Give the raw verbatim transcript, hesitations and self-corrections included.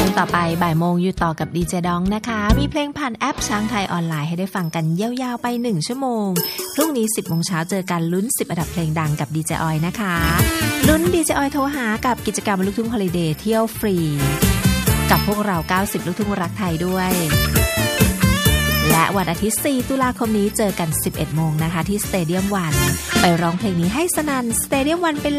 งต่อไปบ่ายโมงอยู่ต่อกับดีเจดองนะคะมีเพลงผ่านแอปช้างไทยออนไลน์ให้ได้ฟังกันยาวๆไปหนึ่งชั่วโมงพรุ่งนี้ สิบโมงเช้าเจอกันลุ้นสิบอันดับเพลงดังกับดีเจออยนะคะลุ้นดีเจออยโทรหากับกิจกรรมลูกทุ่งฮอลิเดย์เที่ยวฟรีกับพวกเราเก้าสิบลูกทุ่งรักไทยด้วยและวันอาทิตย์สี่ตุลาคมนี้เจอกัน สิบเอ็ดโมงนะคะที่สเตเดียมวันไปร้องเพลงนี้ให้สนั่นสเตเดียมวันไป